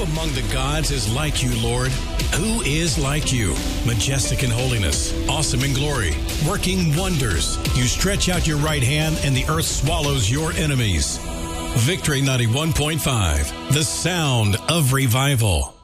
among the gods is like you, Lord? Who is like you? Majestic in holiness, awesome in glory, working wonders. You stretch out your right hand and the earth swallows your enemies. Victory 91.5, the sound of revival.